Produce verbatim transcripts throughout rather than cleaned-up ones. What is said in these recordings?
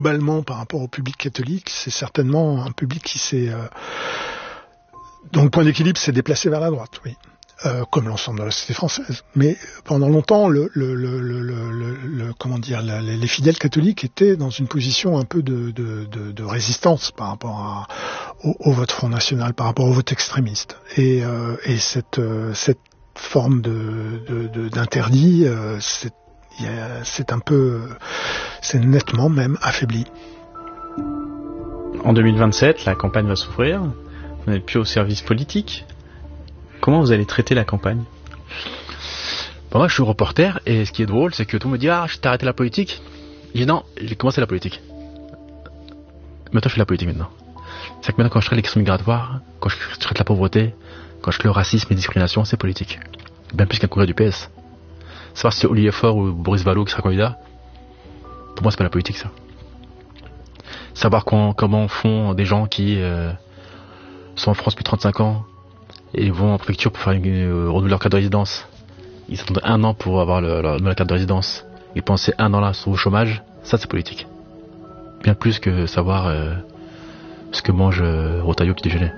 Globalement, par rapport au public catholique, c'est certainement un public qui s'est... Euh, dont le point d'équilibre s'est déplacé vers la droite, oui. Euh, comme l'ensemble de la société française. Mais pendant longtemps, le, le, le, le, le, le comment dire, la, les fidèles catholiques étaient dans une position un peu de, de, de, de résistance par rapport à, au, au vote Front National, par rapport au vote extrémiste. Et, euh, et cette, euh, cette forme de, de, de, d'interdit, euh, c'est, y a, c'est un peu, c'est nettement même affaibli. En deux mille vingt-sept, la campagne va s'ouvrir. Vous n'êtes plus au service politique. Comment vous allez traiter la campagne ? Bon, moi, je suis reporter, et ce qui est drôle, c'est que tout le monde me dit « Ah, je t'ai arrêté la politique ». Je dis « Non, j'ai commencé la politique. Maintenant, je fais la politique maintenant. » C'est que maintenant, quand je traite les questions migratoires, quand je traite la pauvreté, quand je traite le racisme et la discrimination, c'est politique. Bien plus qu'un congrès du P S. Savoir si c'est Olivier Faure ou Boris Vallaud qui sera candidat, pour moi, c'est pas la politique, ça. Savoir quand, comment font des gens qui euh, sont en France depuis trente-cinq ans, et ils vont en préfecture pour faire une, euh, renouveler leur carte de résidence. Ils attendent un an pour avoir le, leur, la carte de résidence. Et pendant ces un an-là, sont au chômage. Ça, c'est politique. Bien plus que savoir euh, ce que mange euh, Rotaillot au petit déjeuner.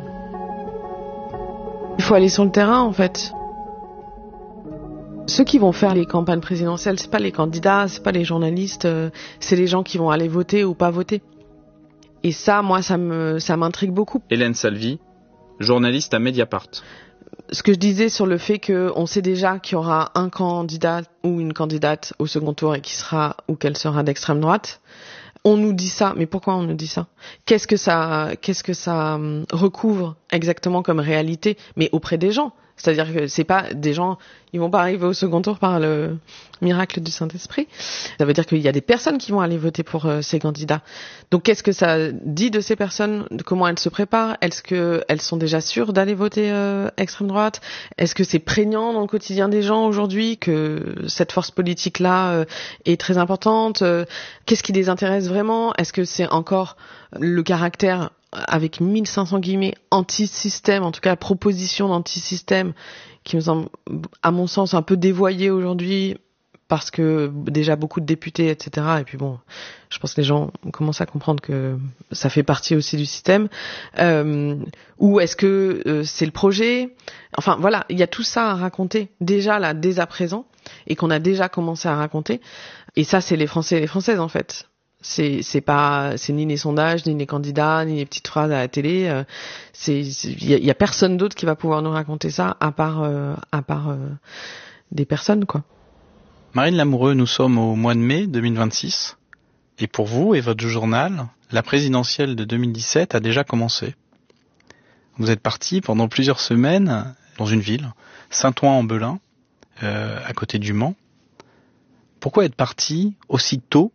Il faut aller sur le terrain, en fait. Ceux qui vont faire les campagnes présidentielles, c'est pas les candidats, c'est pas les journalistes, euh, c'est les gens qui vont aller voter ou pas voter. Et ça, moi, ça me, ça m'intrigue beaucoup. Hélène Salvi, journaliste à Mediapart. Ce que je disais sur le fait qu'on sait déjà qu'il y aura un candidat ou une candidate au second tour et qui sera ou qu'elle sera d'extrême droite. On nous dit ça, mais pourquoi on nous dit ça ? Qu'est-ce que ça, qu'est-ce que ça recouvre exactement comme réalité, mais auprès des gens ? C'est-à-dire que c'est pas des gens, ils vont pas arriver au second tour par le miracle du Saint-Esprit. Ça veut dire qu'il y a des personnes qui vont aller voter pour euh, ces candidats. Donc qu'est-ce que ça dit de ces personnes ? Comment elles se préparent ? Est-ce que elles sont déjà sûres d'aller voter euh, extrême droite ? Est-ce que c'est prégnant dans le quotidien des gens aujourd'hui que cette force politique-là euh, est très importante ? euh, Qu'est-ce qui les intéresse vraiment ? Est-ce que c'est encore le caractère avec mille cinq cents guillemets anti-système, en tout cas proposition d'anti-système, qui me semble, à mon sens, un peu dévoyée aujourd'hui, parce que déjà beaucoup de députés, et cetera. Et puis bon, je pense que les gens commencent à comprendre que ça fait partie aussi du système. Euh, ou est-ce que euh, c'est le projet ? Enfin voilà, il y a tout ça à raconter déjà là, dès à présent, et qu'on a déjà commencé à raconter. Et ça, c'est les Français et les Françaises en fait. C'est, c'est pas, c'est ni les sondages, ni les candidats, ni les petites phrases à la télé. Euh, c'est, il y, y a personne d'autre qui va pouvoir nous raconter ça à part, euh, à part euh, des personnes, quoi. Marine Lamoureux, nous sommes au mois de mai deux mille vingt-six. Et pour vous et votre journal, la présidentielle de deux mille dix-sept a déjà commencé. Vous êtes parti pendant plusieurs semaines dans une ville, Saint-Ouen-en-Belin, euh, à côté du Mans. Pourquoi être parti aussi tôt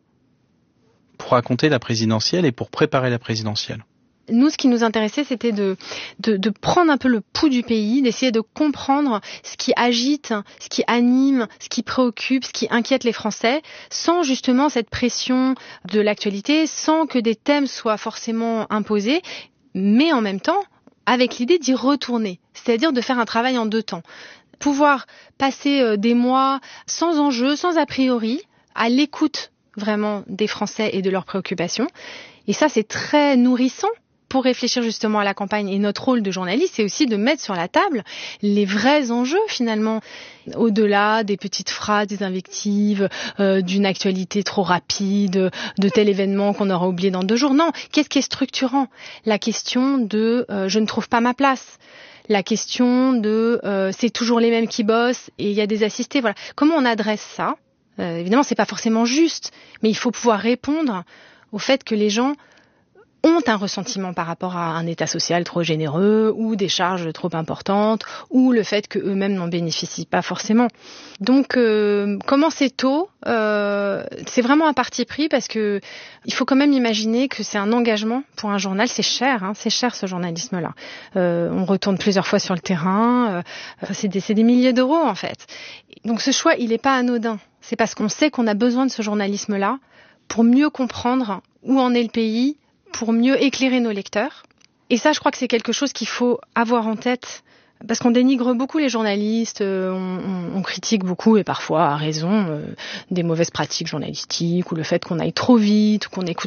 pour raconter la présidentielle et pour préparer la présidentielle ? Nous, ce qui nous intéressait, c'était de, de, de prendre un peu le pouls du pays, d'essayer de comprendre ce qui agite, ce qui anime, ce qui préoccupe, ce qui inquiète les Français, sans justement cette pression de l'actualité, sans que des thèmes soient forcément imposés, mais en même temps, avec l'idée d'y retourner, c'est-à-dire de faire un travail en deux temps. Pouvoir passer des mois sans enjeu, sans a priori, à l'écoute vraiment des Français et de leurs préoccupations. Et ça, c'est très nourrissant pour réfléchir justement à la campagne. Et notre rôle de journaliste, c'est aussi de mettre sur la table les vrais enjeux, finalement, au-delà des petites phrases, des invectives, euh, d'une actualité trop rapide, de tel événement qu'on aura oublié dans deux jours. Non, qu'est-ce qui est structurant ? La question de euh, « je ne trouve pas ma place ». La question de euh, « c'est toujours les mêmes qui bossent et il y a des assistés ». Voilà. Comment on adresse ça ? Euh, évidemment, c'est pas forcément juste, mais il faut pouvoir répondre au fait que les gens ont un ressentiment par rapport à un état social trop généreux ou des charges trop importantes ou le fait qu'eux-mêmes n'en bénéficient pas forcément. Donc, euh, commencer tôt, euh, c'est vraiment un parti pris parce que il faut quand même imaginer que c'est un engagement pour un journal. C'est cher, hein, c'est cher ce journalisme-là. Euh, on retourne plusieurs fois sur le terrain. Euh, c'est, des, c'est des milliers d'euros en fait. Donc, ce choix, il n'est pas anodin. C'est parce qu'on sait qu'on a besoin de ce journalisme-là pour mieux comprendre où en est le pays, pour mieux éclairer nos lecteurs. Et ça, je crois que c'est quelque chose qu'il faut avoir en tête, parce qu'on dénigre beaucoup les journalistes, on, on, on critique beaucoup, et parfois à raison, euh, des mauvaises pratiques journalistiques, ou le fait qu'on aille trop vite, ou qu'on écoute